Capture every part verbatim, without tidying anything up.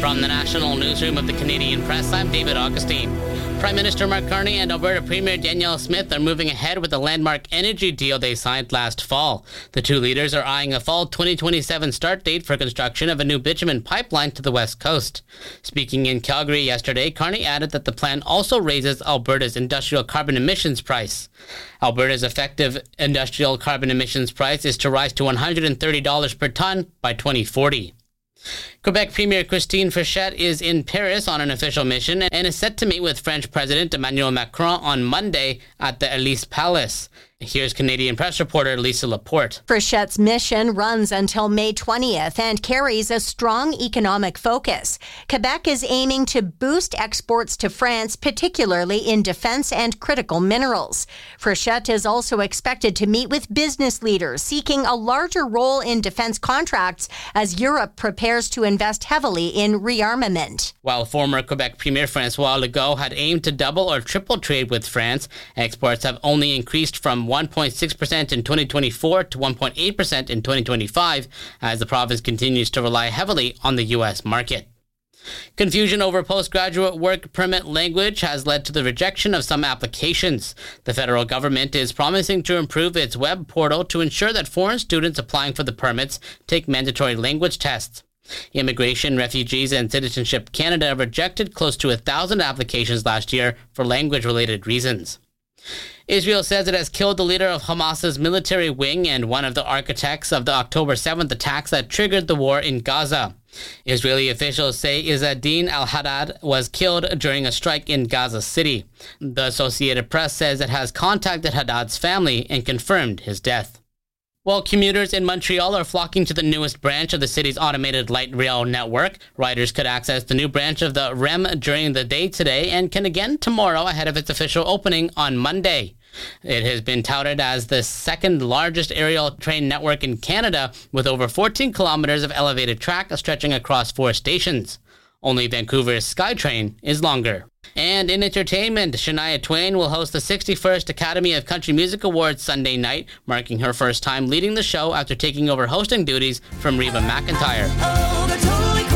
From the National Newsroom of the Canadian Press, I'm David Augustine. Prime Minister Mark Carney and Alberta Premier Danielle Smith are moving ahead with the landmark energy deal they signed last fall. The two leaders are eyeing a fall twenty twenty-seven start date for construction of a new bitumen pipeline to the west coast. Speaking in Calgary yesterday, Carney added that the plan also raises Alberta's industrial carbon emissions price. Alberta's effective industrial carbon emissions price is to rise to one hundred thirty dollars per tonne by twenty forty. Quebec Premier Christine Fichette is in Paris on an official mission and is set to meet with French President Emmanuel Macron on Monday at the Elysée Palace. Here's Canadian Press reporter Lisa Laporte. Frichette's mission runs until May twentieth and carries a strong economic focus. Quebec is aiming to boost exports to France, particularly in defense and critical minerals. Frichette is also expected to meet with business leaders seeking a larger role in defense contracts as Europe prepares to invest heavily in rearmament. While former Quebec Premier François Legault had aimed to double or triple trade with France, exports have only increased from one point six percent in twenty twenty-four to one point eight percent in twenty twenty-five as the province continues to rely heavily on the U S market. Confusion over postgraduate work permit language has led to the rejection of some applications. The federal government is promising to improve its web portal to ensure that foreign students applying for the permits take mandatory language tests. Immigration, Refugees, and Citizenship Canada rejected close to a thousand applications last year for language-related reasons. Israel says it has killed the leader of Hamas's military wing and one of the architects of the October seventh attacks that triggered the war in Gaza. Israeli officials say Izzeddin al-Haddad was killed during a strike in Gaza City. The Associated Press says it has contacted Haddad's family and confirmed his death. While commuters in Montreal are flocking to the newest branch of the city's automated light rail network, riders could access the new branch of the R E M during the day today and can again tomorrow ahead of its official opening on Monday. It has been touted as the second largest aerial train network in Canada, with over fourteen kilometers of elevated track stretching across four stations. Only Vancouver's SkyTrain is longer. And in entertainment, Shania Twain will host the sixty-first Academy of Country Music Awards Sunday night, marking her first time leading the show after taking over hosting duties from Reba McEntire. Oh, they're totally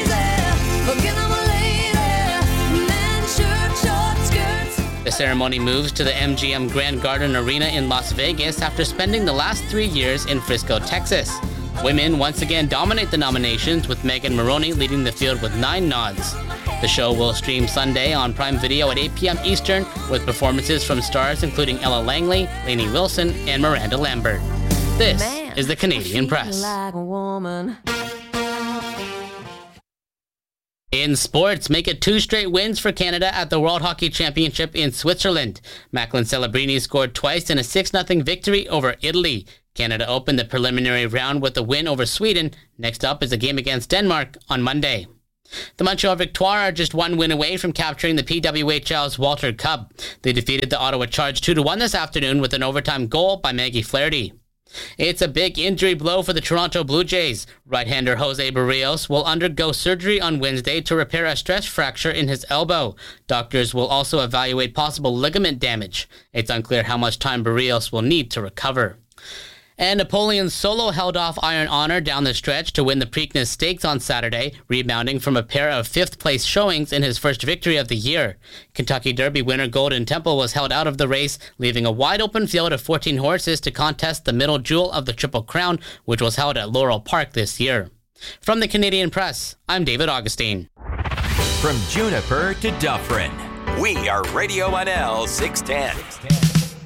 crazy. Forget them lady. Men, shirt, short skirts. The ceremony moves to the M G M Grand Garden Arena in Las Vegas after spending the last three years in Frisco, Texas. Women once again dominate the nominations, with Megan Moroney leading the field with nine nods. The show will stream Sunday on Prime Video at eight p.m. Eastern, with performances from stars including Ella Langley, Lainey Wilson, and Miranda Lambert. This Man, is the Canadian Press. Like a woman. In sports, make it two straight wins for Canada at the World Hockey Championship in Switzerland. Macklin Celebrini scored twice in a six nothing victory over Italy. Canada opened the preliminary round with a win over Sweden. Next up is a game against Denmark on Monday. The Montreal Victoire are just one win away from capturing the P W H L's Walter Cup. They defeated the Ottawa Charge two to one this afternoon with an overtime goal by Maggie Flaherty. It's a big injury blow for the Toronto Blue Jays. Right-hander Jose Barrios will undergo surgery on Wednesday to repair a stress fracture in his elbow. Doctors will also evaluate possible ligament damage. It's unclear how much time Barrios will need to recover. And Napoleon Solo held off Iron Honor down the stretch to win the Preakness Stakes on Saturday, rebounding from a pair of fifth-place showings in his first victory of the year. Kentucky Derby winner Golden Temple was held out of the race, leaving a wide-open field of fourteen horses to contest the middle jewel of the Triple Crown, which was held at Laurel Park this year. From the Canadian Press, I'm David Augustine. From Juniper to Dufferin, we are Radio one L six ten.